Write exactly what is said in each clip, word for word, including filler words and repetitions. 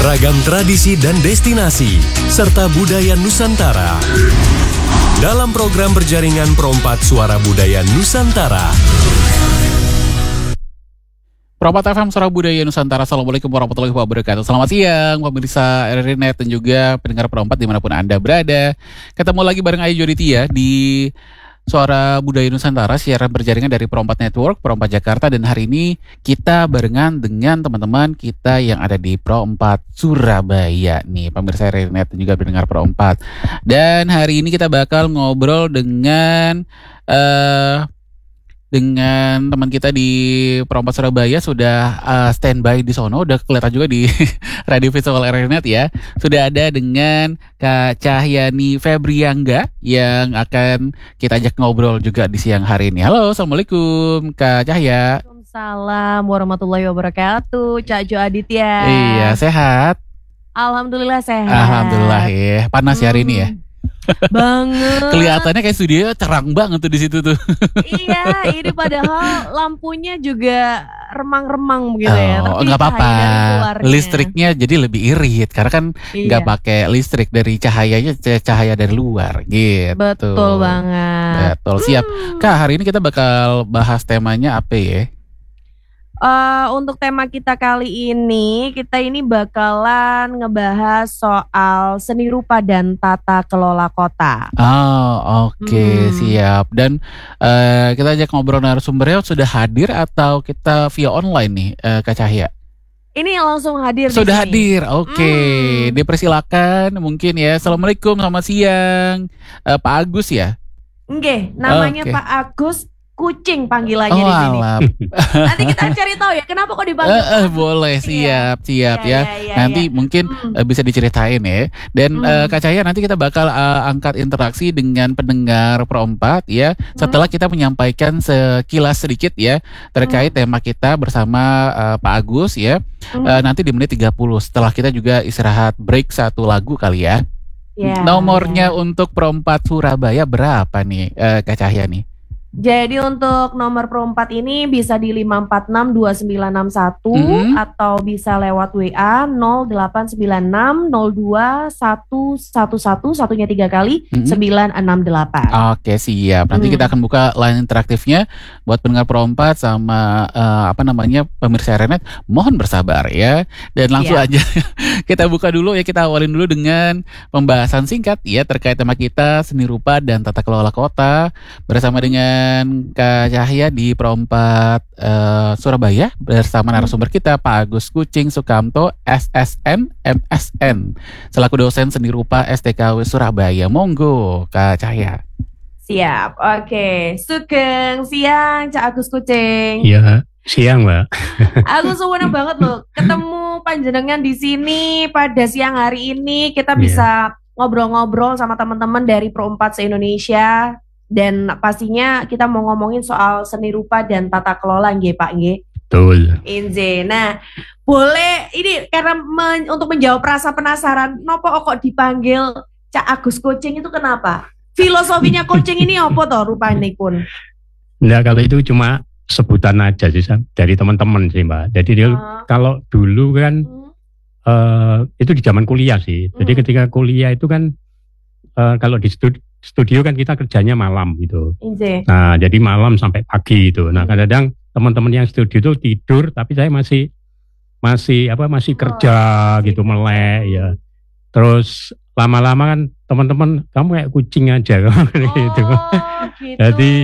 Ragam tradisi dan destinasi, serta budaya Nusantara. Dalam program berjaringan Perompat Suara Budaya Nusantara. Perompat F M Suara Budaya Nusantara. Assalamualaikum warahmatullahi wabarakatuh. Selamat siang pemirsa R R I Net dan juga pendengar Perompat dimanapun Anda berada. Ketemu lagi bareng Ayu Joditia di Suara Budaya Nusantara, siaran berjaringan dari Perompat Network, Perompat Jakarta. Dan hari ini kita barengan dengan teman-teman kita yang ada di Perompat Surabaya nih, pemirsa R R I Net dan juga pendengar Perompat. Dan hari ini kita bakal ngobrol dengan uh, dengan teman kita di Perompat Surabaya. Sudah uh, standby di sono, udah kelihatan juga di radio visual R R I Net ya. Sudah ada dengan Kak Cahyani Febriangga yang akan kita ajak ngobrol juga di siang hari ini. Halo, Assalamualaikum Kak Cahya. Waalaikumsalam warahmatullahi wabarakatuh. Cak Jo Aditya. Iya, sehat? Alhamdulillah sehat. Alhamdulillah ya. Panas ya hari ini ya? Banget. Kelihatannya kayak studio cerang banget tuh di situ tuh. Iya, ini padahal lampunya juga remang-remang begitu ya. Oh, Tapi nggak apa-apa. luarnya. Listriknya jadi lebih irit karena kan nggak Iya. pakai listrik, dari cahayanya c- cahaya dari luar gitu. Betul banget. Betul, siap. Kak, hari ini kita bakal bahas temanya apa ya? Eh, untuk tema kita kali ini, kita ini bakalan ngebahas soal seni rupa dan tata kelola kota. Oh, oke, Hmm. siap. Dan eh, kita ajak ngobrol narasumbernya sudah hadir atau kita via online nih, eh, Kak Cahya? Ini langsung hadir. di Sudah sini. hadir, oke. Hmm. Dipersilakan mungkin ya. Assalamualaikum, selamat siang, Eh, Pak Agus ya. Nggih, namanya Oke. Pak Agus Kucing panggilannya Oh, di sini. alam. Nanti kita cari tahu ya kenapa kok dipanggil. Eh, eh, Pak Agus boleh, Kucing ya? siap, siap Iya, ya. iya, iya, Nanti iya. mungkin Hmm. eh, bisa diceritain ya. Dan Hmm. eh, Kak Cahya, nanti kita bakal eh, angkat interaksi dengan pendengar Perompat ya. Setelah kita menyampaikan sekilas sedikit ya terkait tema kita bersama eh, Pak Agus ya. Hmm. Eh, nanti di menit tiga puluh. Setelah kita juga istirahat break satu lagu kali ya. Ya, Nomornya ya. untuk Perompat Surabaya berapa nih, eh, Kak Cahya nih? Jadi untuk nomor perempat ini bisa di lima empat enam dua sembilan enam satu Mhm. atau bisa lewat W A nol delapan sembilan enam nol dua satu satu satu, satunya tiga kali Mhm. sembilan enam delapan. Oke, siap. Nanti Hmm. kita akan buka line interaktifnya buat pendengar Perompat sama eh, apa namanya pemirsa R R I Net. Mohon bersabar ya. Dan langsung Iya. aja kita buka dulu ya. Kita awalin dulu dengan pembahasan singkat ya terkait tema kita seni rupa dan tata kelola kota bersama dengan Kak Cahya di Perompat eh, Surabaya bersama narasumber kita Pak Agus Kucing Sukamto S S N M S N selaku dosen seni rupa S T K W Surabaya. Monggo Kak Cahya. Siap, oke. Sugeng siang Cak Agus Kucing. Iya, siang Mbak. Aku seneng banget loh ketemu panjenengan di sini pada siang hari ini. Kita Iya. bisa ngobrol-ngobrol sama teman-teman dari Perompat se-Indonesia, dan pastinya kita mau ngomongin soal seni rupa dan tata kelola nggih Pak nggih. Betul. Inje. Nah, boleh ini karena men- untuk menjawab rasa penasaran, nopo kok dipanggil Cak Agus Kucing itu kenapa? Filosofinya kucing ini apa toh rupanya pun? Enggak, kalau itu cuma sebutan aja sih Sam, dari teman-teman sih Mbak. Jadi dia Ah. kalau dulu kan Hmm. eh, itu di zaman kuliah sih. Jadi Hmm. ketika kuliah itu kan eh, kalau di studi- studio kan kita kerjanya malam gitu. Inje. Nah, jadi malam sampai pagi gitu. Nah, Hmm. kadang-kadang teman-teman yang studio itu tidur tapi saya masih masih apa masih kerja Oh, gitu, masih melek kerja. ya. Terus lama-lama kan teman-teman kamu kayak kucing aja gitu. Oh, gitu. Jadi,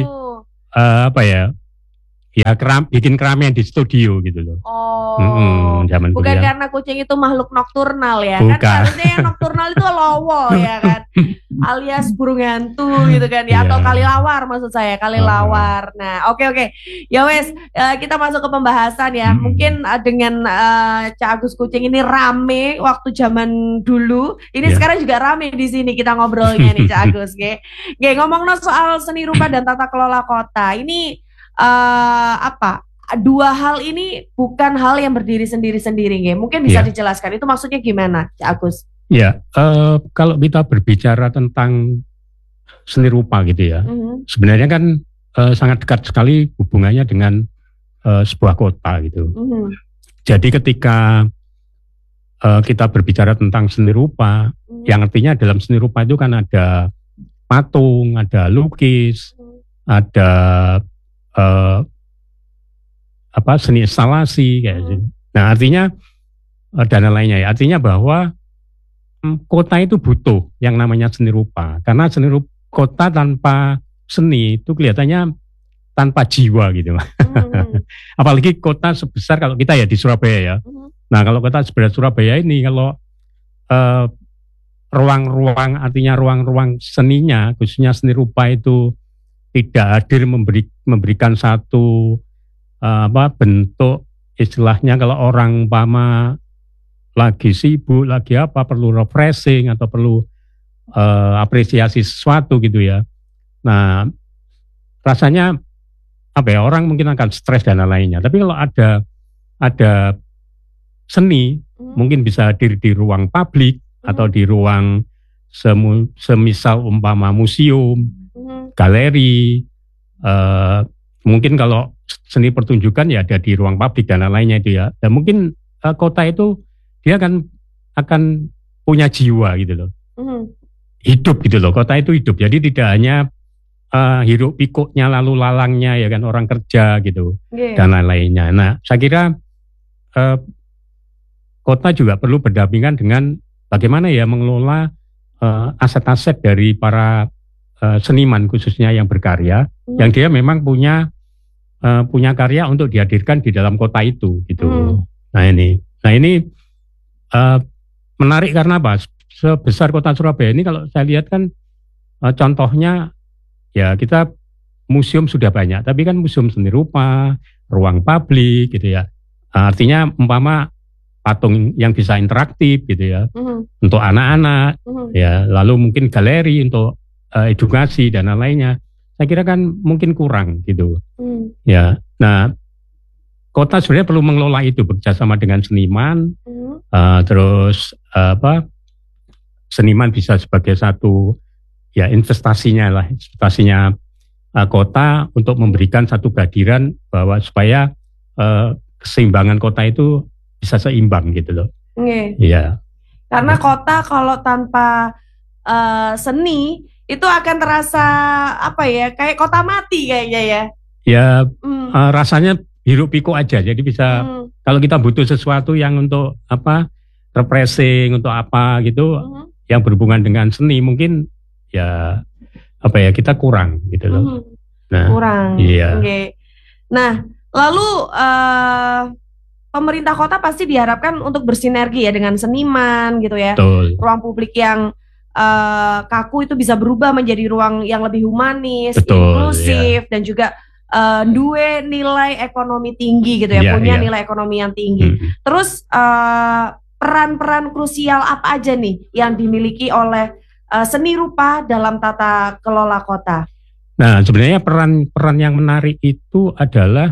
Eh, apa ya? Ya keram, bikin keramaian di studio gitu loh. Oh. Mm-mm, zaman Bukan kuliah. karena kucing itu makhluk nokturnal ya. Bukan. Kan harusnya yang nokturnal itu lowo ya kan. Alias burung hantu gitu kan ya. Atau Iya. kali lawar maksud saya, kali Ah. lawar. Nah, oke oke. Ya wes, eh, kita masuk ke pembahasan ya. Hmm. Mungkin eh, dengan eh, Cak Agus Kucing ini rame waktu zaman dulu. Ini Iya. sekarang juga rame di sini kita ngobrolnya nih Cak Agus. Oke. Oke, ngomongin soal seni rupa dan tata kelola kota. Ini eh, apa? Dua hal ini bukan hal yang berdiri sendiri-sendiri, nggih. Mungkin bisa Iya. dijelaskan itu maksudnya gimana, Cak Agus? Ya, eh, kalau kita berbicara tentang seni rupa gitu ya, Mhm. sebenarnya kan eh, sangat dekat sekali hubungannya dengan eh, sebuah kota gitu. Mhm. Jadi ketika uh, kita berbicara tentang seni rupa, hmm. yang artinya dalam seni rupa itu kan ada patung, ada lukis, hmm. ada uh, apa seni instalasi kayak gitu. Hmm. Nah artinya uh, dan lainnya ya. Artinya bahwa um, kota itu butuh yang namanya seni rupa, karena seni rupa, kota tanpa seni itu kelihatannya tanpa jiwa gitu. Hmm. Apalagi kota sebesar kalau kita ya di Surabaya ya. Hmm. Nah kalau kota sebesar Surabaya ini kalau uh, ruang-ruang artinya ruang-ruang seninya khususnya seni rupa itu tidak hadir memberi, memberikan satu uh, apa bentuk istilahnya kalau orang umpama lagi sibuk lagi apa perlu refreshing atau perlu uh, apresiasi sesuatu gitu ya. Nah rasanya apa ya orang mungkin akan stres dan lainnya. Tapi kalau ada ada seni hmm. mungkin bisa hadir di ruang publik hmm. atau di ruang semu, semisal umpama museum, hmm. galeri, uh, mungkin kalau seni pertunjukan ya ada di ruang publik dan lainnya itu ya. Dan mungkin uh, kota itu dia akan akan punya jiwa gitu loh, hmm. hidup gitu loh. Kota itu hidup. Jadi tidak hanya Uh, hiruk pikuknya lalu lalangnya ya kan orang kerja gitu yeah. dan lain-lainnya. Nah saya kira uh, kota juga perlu berdampingan dengan bagaimana ya mengelola uh, aset-aset dari para uh, seniman khususnya yang berkarya, mm. yang dia memang punya uh, punya karya untuk dihadirkan di dalam kota itu gitu. Mm. Nah ini, nah ini uh, menarik karena apa? Sebesar kota Surabaya ini kalau saya lihat kan uh, contohnya ya kita museum sudah banyak, tapi kan museum seni rupa, ruang publik gitu ya. Artinya umpama patung yang bisa interaktif gitu ya, mm-hmm. untuk anak-anak, mm-hmm. ya lalu mungkin galeri untuk uh, edukasi dan lainnya. Saya kira kan mungkin kurang gitu. Mm. Ya, nah kota sebenarnya perlu mengelola itu bekerjasama dengan seniman, mm. uh, terus uh, apa seniman bisa sebagai satu ya investasinya lah, investasinya uh, kota untuk memberikan satu kehadiran bahwa supaya uh, keseimbangan kota itu bisa seimbang gitu loh. Iya. Yeah. Karena kota kalau tanpa uh, seni itu akan terasa apa ya, kayak kota mati kayaknya ya. Ya mm. uh, rasanya hiruk pikuk aja. Jadi bisa mm. kalau kita butuh sesuatu yang untuk apa refreshing untuk apa gitu, mm. yang berhubungan dengan seni mungkin ya apa ya kita kurang gitu loh. Hmm, nah, kurang. Iya. Okay. Nah, lalu uh, pemerintah kota pasti diharapkan untuk bersinergi ya dengan seniman gitu ya. Betul. Ruang publik yang uh, kaku itu bisa berubah menjadi ruang yang lebih humanis, betul, inklusif, iya. dan juga uh, dua nilai ekonomi tinggi gitu ya, iya, punya iya. nilai ekonomi yang tinggi. Hmm. Terus uh, peran-peran krusial apa aja nih yang dimiliki oleh Uh, seni rupa dalam tata kelola kota? Nah sebenarnya peran-peran yang menarik itu adalah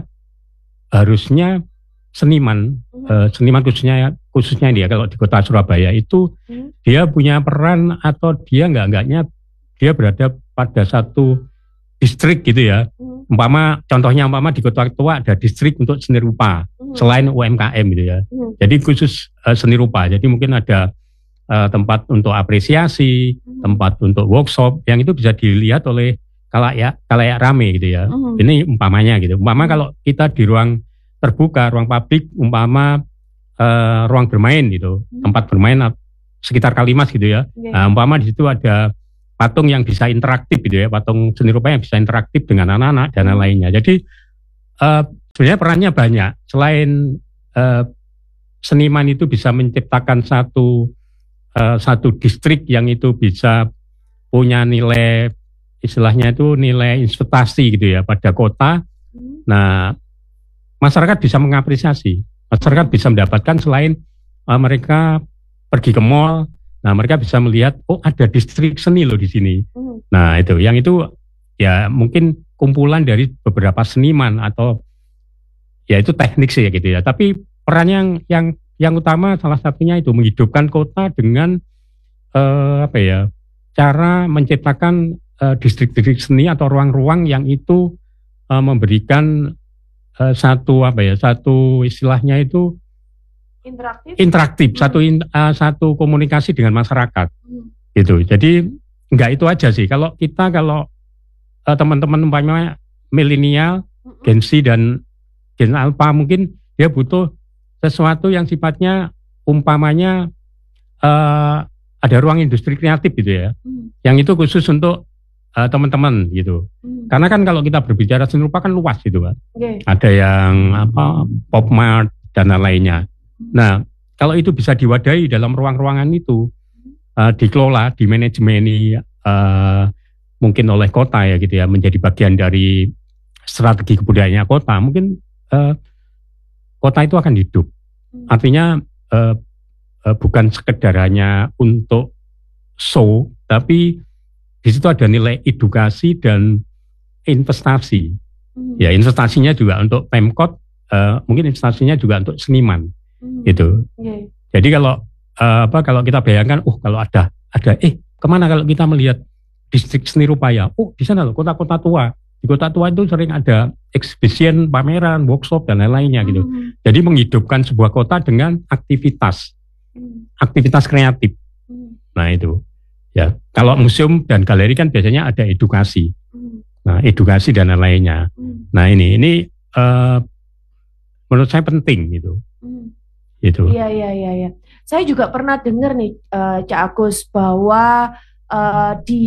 harusnya seniman, hmm. uh, seniman khususnya khususnya dia kalau di kota Surabaya itu hmm. dia punya peran atau dia enggak-enggaknya dia berada pada satu distrik gitu ya. Hmm. Umpama contohnya umpama di kota tua ada distrik untuk seni rupa hmm. selain U M K M gitu ya. Hmm. Jadi khusus uh, seni rupa. Jadi mungkin ada Uh, tempat untuk apresiasi, hmm. tempat untuk workshop, yang itu bisa dilihat oleh kalayak kalayak rame gitu ya. Hmm. Ini umpamanya gitu. Umpama hmm. kalau kita di ruang terbuka, ruang publik, umpama uh, ruang bermain gitu, hmm. tempat bermain sekitar Kalimas gitu ya. Okay. Nah, umpama di situ ada patung yang bisa interaktif gitu ya, patung seni rupa yang bisa interaktif dengan anak-anak dan hmm. lainnya. Jadi uh, sebenarnya perannya banyak. Selain uh, seniman itu bisa menciptakan satu Uh, satu distrik yang itu bisa punya nilai istilahnya itu nilai investasi gitu ya pada kota. Nah masyarakat bisa mengapresiasi, masyarakat bisa mendapatkan selain uh, mereka pergi ke mall, nah mereka bisa melihat oh ada distrik seni loh di sini. Nah itu yang itu ya mungkin kumpulan dari beberapa seniman atau ya itu teknik sih ya gitu ya. Tapi peran yang yang Yang utama salah satunya itu menghidupkan kota dengan eh, apa ya cara menciptakan eh, distrik-distrik seni atau ruang-ruang yang itu eh, memberikan eh, satu apa ya satu istilahnya itu interaktif, interaktif Hmm. satu in- uh, satu komunikasi dengan masyarakat Hmm. gitu. Jadi nggak itu aja sih. Kalau kita kalau uh, teman-teman umpamanya milenial, Hmm. Gen Z dan Gen Alpha mungkin dia butuh sesuatu yang sifatnya umpamanya uh, ada ruang industri kreatif gitu ya. Hmm. Yang itu khusus untuk uh, teman-teman gitu. Hmm. Karena kan kalau kita berbicara seni rupa kan luas gitu kan. Oke. Ada yang apa pop mart dan lain-lainnya. Nah, kalau itu bisa diwadahi dalam ruang-ruangan itu, uh, dikelola, dimanajemeni uh, mungkin oleh kota ya gitu ya, menjadi bagian dari strategi kebudayaannya kota, mungkin uh, kota itu akan hidup. Artinya uh, uh, bukan sekedar hanya untuk show, tapi di situ ada nilai edukasi dan investasi. Hmm. Ya, investasinya juga untuk Pemkot, uh, mungkin investasinya juga untuk seniman. Hmm. Gitu. Oke. Jadi kalau uh, apa kalau kita bayangkan, oh kalau ada ada eh kemana kalau kita melihat distrik seni rupa ya, oh di sana loh kota-kota tua. Di kota tua itu sering ada exhibition, pameran, workshop dan lain-lainnya gitu. Hmm. Jadi menghidupkan sebuah kota dengan aktivitas, Hmm. aktivitas kreatif. Hmm. Nah itu ya. Kalau museum dan galeri kan biasanya ada edukasi. Hmm. Nah edukasi dan lain-lainnya. Hmm. Nah ini ini uh, menurut saya penting gitu. Hmm. Gitu. Iya, iya, iya, iya. Saya juga pernah dengar nih, eh, Cak Agus, bahwa eh, di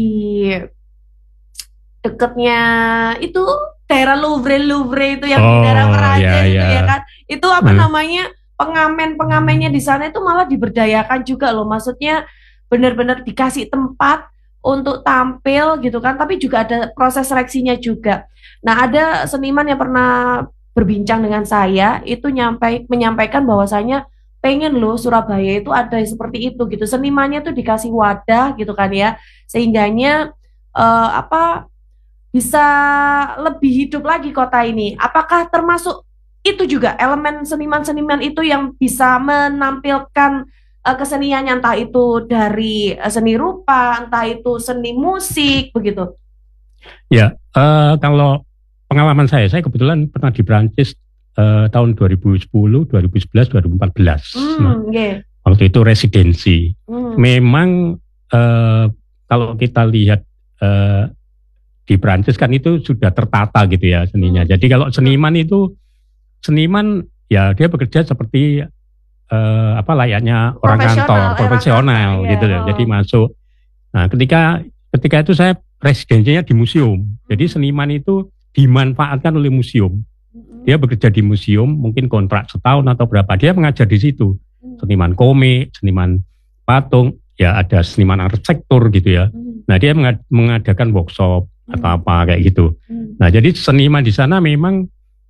dekatnya itu daerah Louvre, Louvre itu yang di Oh, daerah Praja iya, itu iya. ya kan, itu apa Hmm. namanya, pengamen-pengamennya di sana itu malah diberdayakan juga loh. Maksudnya benar-benar dikasih tempat untuk tampil gitu kan, tapi juga ada proses seleksinya juga. Nah, ada seniman yang pernah berbincang dengan saya itu nyampai menyampaikan bahwasanya pengen loh Surabaya itu ada seperti itu gitu, senimannya tuh dikasih wadah gitu kan ya, sehingganya eh, apa bisa lebih hidup lagi kota ini. Apakah termasuk itu juga elemen seniman-seniman itu yang bisa menampilkan eh, keseniannya, entah itu dari eh, seni rupa, entah itu seni musik begitu? Ya, eh, kalau pengalaman saya, saya kebetulan pernah di Prancis eh, tahun dua ribu sepuluh, dua ribu sebelas, dua ribu empat belas. Nah, Hmm, oke. waktu itu residensi. Hmm. Memang eh, kalau kita lihat eh, di Prancis kan itu sudah tertata gitu ya seninya. Hmm. Jadi kalau seniman itu, seniman ya dia bekerja seperti eh, apa layaknya orang Profesional, kantor, orang profesional kantor, gitu iya. loh. Jadi masuk. Nah, ketika ketika itu saya residensinya di museum. Jadi seniman itu dimanfaatkan oleh museum. Hmm. Dia bekerja di museum, mungkin kontrak setahun atau berapa. Dia mengajar di situ. Hmm. Seniman komik, seniman patung, ya ada seniman arsitektur gitu ya. Hmm. Nah, dia mengad- mengadakan workshop atau Hmm. apa kayak gitu. Hmm. Nah, jadi seniman di sana memang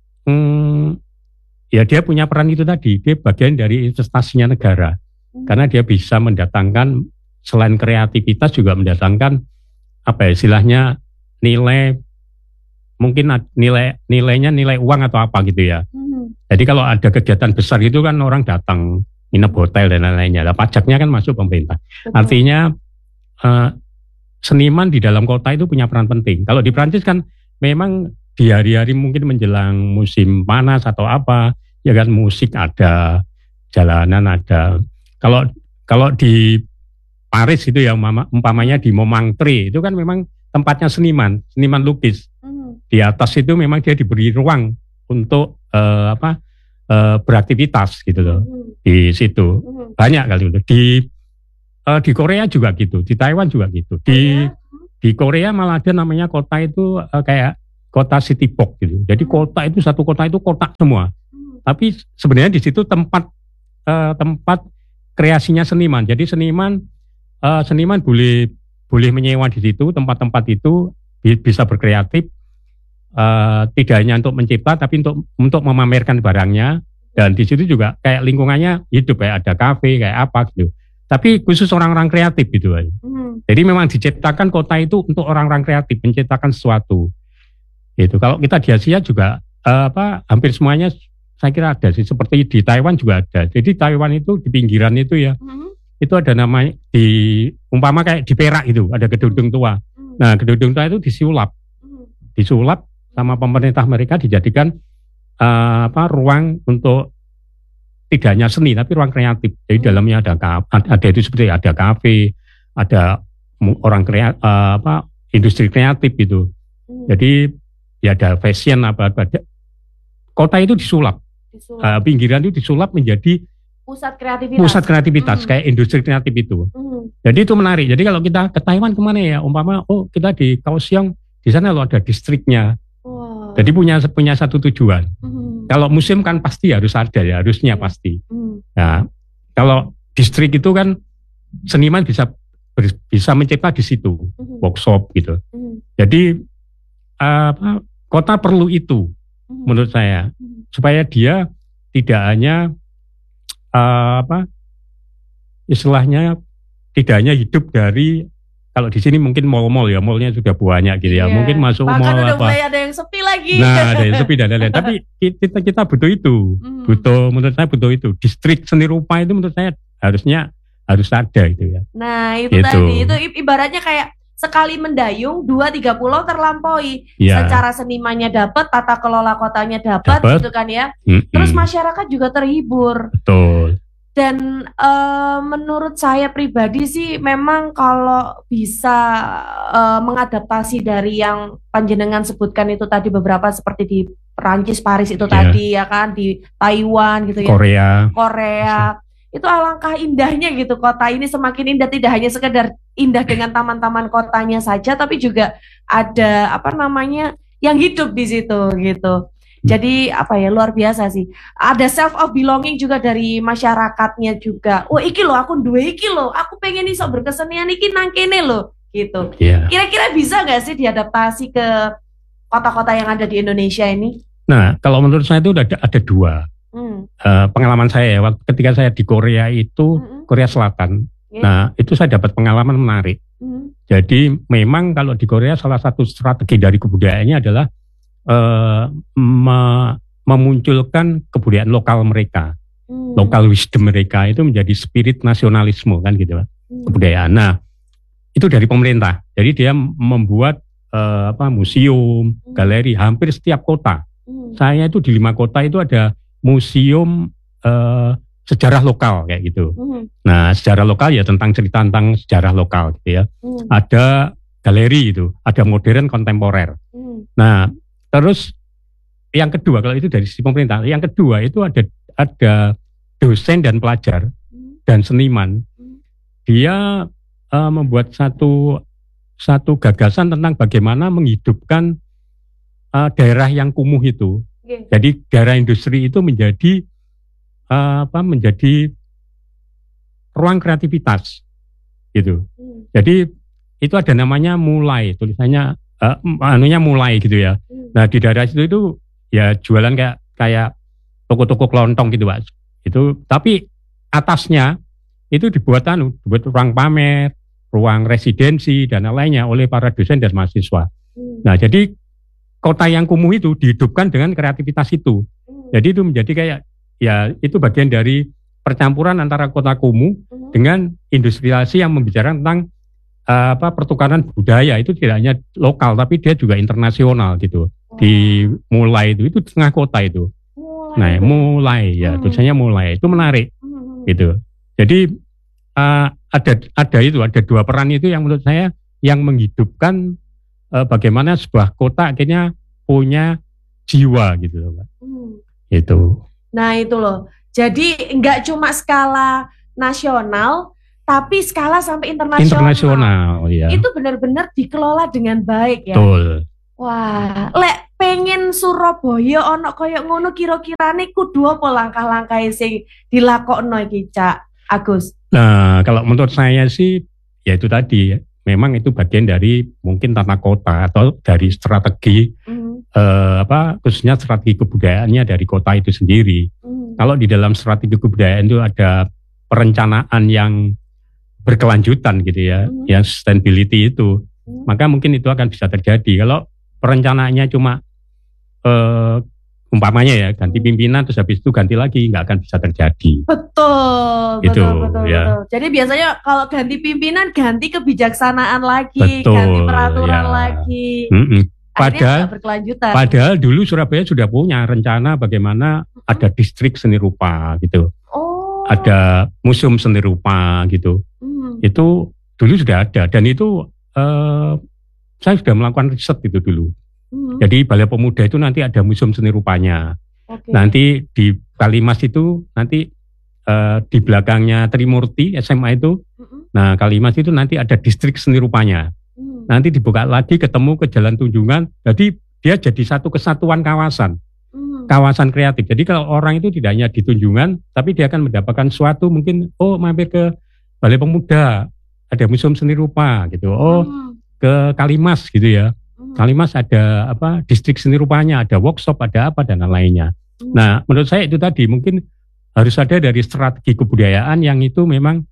hmm, ya dia punya peran itu tadi. Dia bagian dari investasinya negara. Hmm. Karena dia bisa mendatangkan, selain kreativitas juga mendatangkan apa ya istilahnya nilai, mungkin ad- nilai nilainya nilai uang atau apa gitu ya. Hmm. Jadi kalau ada kegiatan besar itu kan orang datang nginep hotel dan lain-lainnya. Lah pajaknya kan masuk pemerintah. Betul. Artinya eh, seniman di dalam kota itu punya peran penting. Kalau di Prancis kan memang di hari-hari mungkin menjelang musim panas atau apa, ya kan musik ada, jalanan ada. Kalau kalau di Paris itu ya umpama- umpamanya di Montmartre itu kan memang tempatnya seniman, seniman lukis. Hmm. Di atas itu memang dia diberi ruang untuk eh, apa eh, beraktivitas gitu loh Hmm. di situ. Hmm. Banyak kali itu. Di eh, di Korea juga gitu, di Taiwan juga gitu. Di Korea? di Korea malah ada namanya kota itu eh, kayak kota city block gitu. Jadi Hmm. kota itu satu kota itu kotak semua. Hmm. Tapi sebenarnya di situ tempat eh, tempat kreasinya seniman. Jadi seniman eh, seniman boleh boleh menyewa di situ tempat-tempat itu bi- bisa berkreatif. eh, tidak hanya untuk mencipta tapi untuk untuk memamerkan barangnya, dan di situ juga kayak lingkungannya hidup kayak ada kafe kayak apa gitu. Tapi khusus orang-orang kreatif gitu. Hmm. Jadi memang diciptakan kota itu untuk orang-orang kreatif menciptakan sesuatu. Gitu. Kalau kita di Asia juga eh, apa hampir semuanya saya kira ada sih, seperti di Taiwan juga ada. Jadi Taiwan itu di pinggiran itu ya, Hmm. itu ada namanya di umpama kayak di Perak itu ada gedung tua. Hmm. Nah, gedung tua itu disulap, Hmm. disulap sama pemerintah mereka dijadikan eh, apa ruang untuk tidak hanya seni tapi ruang kreatif. Jadi Hmm. dalamnya ada ka- ada itu seperti ada kafe, ada mu- orang krea, eh, apa industri kreatif gitu. Hmm. Jadi ya ada fashion apa apa. Kota itu disulap, Disulap. eh, pinggiran itu disulap menjadi Pusat kreativitas. pusat kreativitas Hmm. kayak industri kreatif itu. Hmm. Jadi itu menarik. Jadi kalau kita ke Taiwan kemana ya? Umpama oh kita di Kaohsiung, di sana lo ada distriknya. Wow. Jadi punya punya satu tujuan. Hmm. Kalau museum kan pasti harus ada ya, harusnya Iya. pasti. Hmm. Nah, kalau distrik itu kan seniman bisa ber- bisa mencipta di situ, Hmm. workshop gitu. Hmm. Jadi apa kota perlu itu Hmm. menurut saya Hmm. supaya dia tidak hanya eh, apa istilahnya tidak hanya hidup dari kalau di sini mungkin mall-mall ya, mallnya sudah banyak gitu ya. Iya. Mungkin masuk Bahkan mall udah apa. mulai ada yang sepi lagi. Nah, ada yang sepi dan lain-lain. Tapi kita kita butuh itu, Hmm. butuh menurut saya butuh itu. Distrik seni rupa itu menurut saya harusnya harus ada itu ya. Nah itu Gitu. tadi, itu i- ibaratnya kayak sekali mendayung dua tiga pulau terlampaui. Ya. Secara senimannya dapat, tata kelola kotanya dapat, Dapat. gitu kan ya. Mm-mm. Terus masyarakat juga terhibur. Betul. Dan eh, menurut saya pribadi sih memang kalau bisa eh, mengadaptasi dari yang panjenengan sebutkan itu tadi beberapa seperti di Perancis, Paris itu Ya. tadi ya kan, di Taiwan gitu ya. Korea. Korea. Itu alangkah indahnya gitu, kota ini semakin indah, tidak hanya sekedar indah dengan taman-taman kotanya saja, tapi juga ada apa namanya yang hidup di situ gitu. Jadi apa ya, luar biasa sih. Ada self of belonging juga dari masyarakatnya juga. Oh iki loh, aku duwe iki loh, aku pengen iso berkesenian iki nang kene loh gitu. Ya. Kira-kira bisa nggak sih diadaptasi ke kota-kota yang ada di Indonesia ini? Nah, kalau menurut saya itu ada ada dua. Hmm. Eh, pengalaman saya ya, waktu ketika saya di Korea itu, Mm-mm. Korea Selatan. Ya. Nah, itu saya dapat pengalaman menarik. Hmm. Jadi memang kalau di Korea salah satu strategi dari kebudayaannya adalah eh, me- memunculkan kebudayaan lokal mereka, Hmm. lokal wisdom mereka itu menjadi spirit nasionalisme kan gitu, Hmm. kebudayaan. Nah, itu dari pemerintah. Jadi dia membuat eh, apa museum, galeri hampir setiap kota. Hmm. Saya itu di lima kota itu ada museum eh, sejarah lokal kayak gitu. Hmm. Nah, sejarah lokal ya tentang cerita tentang sejarah lokal gitu ya. Hmm. Ada galeri itu, ada modern kontemporer. Hmm. Nah, terus yang kedua kalau itu dari sisi pemerintah, yang kedua itu ada ada dosen dan pelajar Hmm. dan seniman. Hmm. Dia eh, membuat satu satu gagasan tentang bagaimana menghidupkan eh, daerah yang kumuh itu. Oke. Jadi daerah industri itu menjadi eh, apa? Menjadi ruang kreativitas gitu. Hmm. Jadi itu ada namanya mulai, tulisannya eh, anunya mulai gitu ya. Hmm. Nah di daerah situ itu ya jualan kayak kayak toko-toko kelontong gitu Pak. Itu tapi atasnya itu dibuat anu, dibuat ruang pamer, ruang residensi dan lainnya oleh para dosen dan mahasiswa. Hmm. Nah jadi kota yang kumuh itu dihidupkan dengan kreativitas itu. Hmm. Jadi itu menjadi kayak ya itu bagian dari percampuran antara kota kumuh Hmm. dengan industrialisasi yang membicarakan tentang uh, apa pertukaran budaya itu tidak hanya lokal tapi dia juga internasional gitu. Dimulai itu itu di tengah kota itu. Mulai. Nah, mulai ya Hmm. tulisannya mulai itu menarik Hmm. gitu. Jadi uh, ada ada itu ada dua peran itu yang menurut saya yang menghidupkan uh, bagaimana sebuah kota akhirnya punya jiwa gitu loh, Pak. Hmm. Itu. Nah itu loh. Jadi nggak cuma skala nasional, tapi skala sampai internasional. Internasional ya. Itu benar-benar dikelola dengan baik ya. Betul. Wah, lek pengen Surabaya ono koyo ngono kira-kirane kudu apa langkah-langkah sing dilakokno iki Cak Agus? Nah, kalau menurut saya sih ya itu tadi memang itu bagian dari mungkin tata kota atau dari strategi Hmm. eh, apa khususnya strategi kebudayaannya dari kota itu sendiri. Hmm. Kalau di dalam strategi kebudayaan itu ada perencanaan yang berkelanjutan gitu ya, Hmm. yang sustainability itu, Hmm. maka mungkin itu akan bisa terjadi. Kalau perencanaannya cuma eh, umpamanya ya ganti pimpinan terus habis itu ganti lagi, nggak akan bisa terjadi. Betul, Itu, betul, betul, ya. betul. Jadi biasanya kalau ganti pimpinan ganti kebijaksanaan lagi, Betul, ganti peraturan ya. lagi. Mm-mm. Akhirnya Padahal- nggak berkelanjutan. Padahal dulu Surabaya sudah punya rencana bagaimana ada distrik seni rupa gitu. ada museum seni rupa gitu. Hmm. Itu dulu sudah ada dan itu eh, saya sudah melakukan riset itu dulu. Hmm. Jadi Balai Pemuda itu nanti ada museum seni rupanya. Oke. Nanti di Kalimas itu nanti eh, di belakangnya Trimurti S M A itu. Mm-mm. Nah Kalimas itu nanti ada distrik seni rupanya. Hmm. Nanti dibuka lagi ketemu ke Jalan Tunjungan. Jadi dia jadi satu kesatuan kawasan. Hmm. Kawasan kreatif. Jadi kalau orang itu tidak hanya di Tunjungan, tapi dia akan mendapatkan suatu mungkin, oh mampir ke Balai Pemuda, ada museum seni rupa gitu. Oh Hmm. ke Kalimas gitu ya. Hmm. Kalimas ada apa? Distrik seni rupanya, ada workshop, ada apa dan lain-lainnya. Hmm. Nah, menurut saya itu tadi mungkin harus ada dari strategi kebudayaan yang itu memang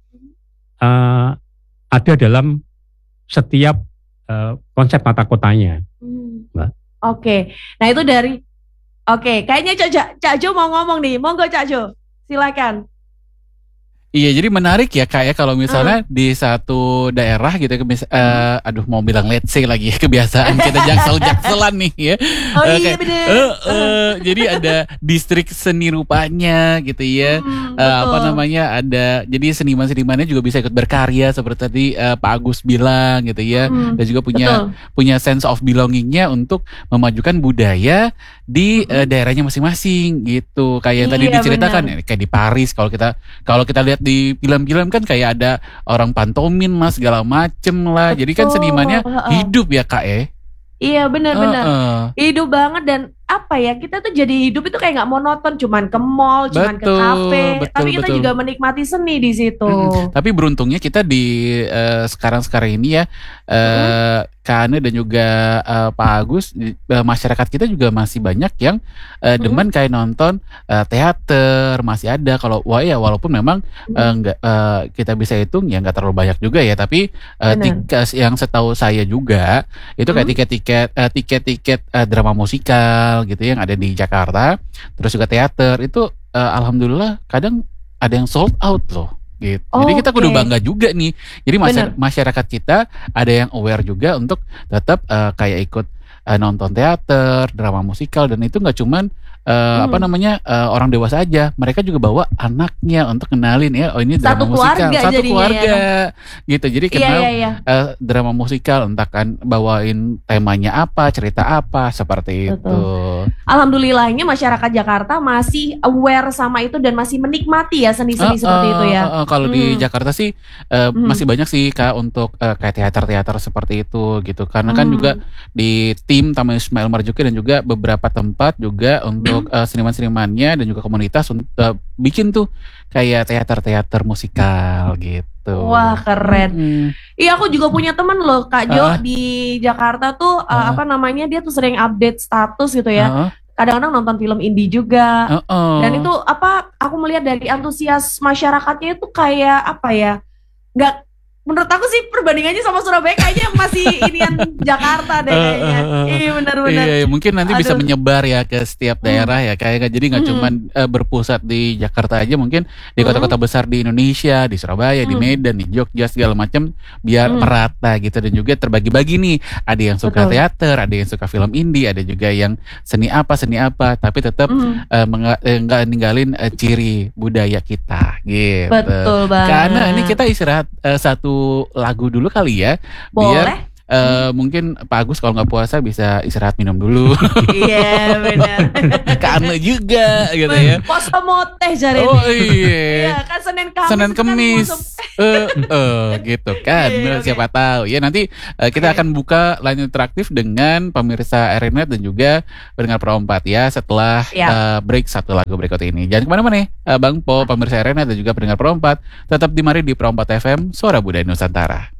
uh, ada dalam setiap uh, konsep tata kotanya. Hmm. Mbak. Oke, nah itu dari, oke, kayaknya Cak, Ja- Cak Jo mau ngomong nih, monggo Cak Jo, silakan. Iya, jadi menarik ya Kak ya kalau misalnya di satu daerah gitu ya, kemis- eh, aduh mau bilang let's say lagi kebiasaan kita jaksel-jakselan nih ya. Oh Eh, iya kayak, bener. eh, eh, jadi ada distrik seni rupanya gitu ya. Hmm, Eh, apa betul. namanya ada jadi seniman-senimannya juga bisa ikut berkarya seperti tadi eh, Pak Agus bilang gitu ya. Hmm, Dan juga punya betul. punya sense of belongingnya untuk memajukan budaya di eh, daerahnya masing-masing gitu. Kayak yang tadi Iya, diceritakan benar. ya, kayak di Paris kalau kita kalau kita lihat di film-film kan kayak ada orang pantomin mas segala macem lah. Jadi kan Betul, senimannya heeh. hidup ya Kak eh. Iya benar-benar. Heeh. Hidup banget dan apa ya, kita tuh jadi hidup itu kayak nggak monoton, cuman ke mall, cuman ke Betul, kafe, betul, tapi kita betul. juga menikmati seni di situ. Mm-mm. Tapi beruntungnya kita di eh, sekarang-sekarang ini ya eh Kane dan juga eh, Pak Agus di- eh, masyarakat kita juga masih banyak yang eh, Mm-mm. demen kayak nonton eh, teater masih ada kalau wah ya walaupun memang eh, nggak eh, kita bisa hitung ya nggak terlalu banyak juga ya tapi eh, Benar. tiket yang setahu saya juga itu kayak Mm. tiket-tiket eh, tiket-tiket eh, drama musikal gitu yang ada di Jakarta terus juga teater itu eh, alhamdulillah kadang ada yang sold out loh gitu. Jadi kita kudu Oke. bangga juga nih. Jadi masy- Benar. masyarakat kita ada yang aware juga untuk tetap eh, kayak ikut eh, nonton teater, drama musikal dan itu nggak cuman eh, Hmm. apa namanya eh, orang dewasa aja. Mereka juga bawa anaknya untuk kenalin ya. Oh ini drama Satu musikal, keluarga satu jadinya keluarga gitu. Jadi Iya kenal iya iya. eh, drama musikal entah kan bawain temanya apa, cerita apa seperti Betul. itu. Alhamdulillahnya masyarakat Jakarta masih aware sama itu dan masih menikmati ya seni-seni Eh, seperti eh, itu ya. eh, eh, kalau di Hmm. Jakarta sih eh, Hmm. masih banyak sih Kak untuk eh, kayak teater-teater seperti itu gitu. Karena kan Hmm. juga di tim Taman Ismail Marzuki dan juga beberapa tempat juga untuk eh, seniman-senimannya dan juga komunitas untuk eh, bikin tuh kayak teater-teater musikal gitu. Wah keren. Mm. Iya aku juga punya teman loh Kak Jo Ah. di Jakarta tuh uh, Ah. apa namanya dia tuh sering update status gitu ya. Heeh, Kadang-kadang nonton film indie juga. heeh. Dan itu apa aku melihat dari antusias masyarakatnya itu kayak apa ya? Nggak, menurut aku sih perbandingannya sama Surabaya kayaknya masih inian Jakarta deh kayaknya. Eh, eh, eh, Iya benar-benar. Iya, mungkin nanti bisa Aduh. menyebar ya ke setiap daerah ya kayak jadi nggak Hmm. cuman eh, berpusat di Jakarta aja, mungkin di Hmm. kota-kota besar di Indonesia, di Surabaya, di Hmm. Medan, di Jogja segala macam biar Hmm. merata gitu dan juga terbagi-bagi nih. Ada yang suka Betul. teater, ada yang suka film indie, ada juga yang seni apa seni apa, tapi tetap Hmm. eh, menga- eh, nggak ninggalin eh, ciri budaya kita gitu. Betul banget. Karena ini kita istirahat eh, satu lagu dulu kali ya. boleh. Biar eh, mungkin Pak Agus kalau nggak puasa bisa istirahat minum dulu. Iya benar. Karena juga gitu ya. Poso moteh jare Oh ini. iya. Iya kan Senin Kamis. Senin itu kan Kemis, poso- eh eh, gitu kan. Iya, oke. Siapa tahu ya nanti eh, kita Oke. akan buka line interaktif dengan pemirsa R N Net dan juga pendengar Pro empat ya setelah Siap. eh, break satu lagu berikut ini. Jangan kemana-mana nih, eh, Bang Po, pemirsa R N Net dan juga pendengar Pro empat tetap di mari di Pro empat F M Suara Budaya Nusantara.